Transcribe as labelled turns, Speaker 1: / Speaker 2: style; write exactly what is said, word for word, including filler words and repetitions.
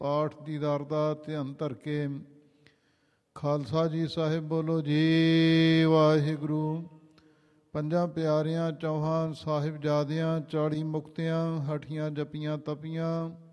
Speaker 1: ਪਾਠ ਦੀਦਾਰ ਦਾ ਧਿਆਨ ਧਰ ਕੇ ਖਾਲਸਾ ਜੀ ਸਾਹਿਬ ਬੋਲੋ ਜੀ ਵਾਹਿਗੁਰੂ। ਪੰਜਾਂ ਪਿਆਰਿਆਂ ਚੌਹਾਂ ਸਾਹਿਬਜ਼ਾਦਿਆਂ ਚਾਲੀ ਮੁਕਤਿਆਂ ਹਠੀਆਂ ਜਪੀਆਂ ਤਪੀਆਂ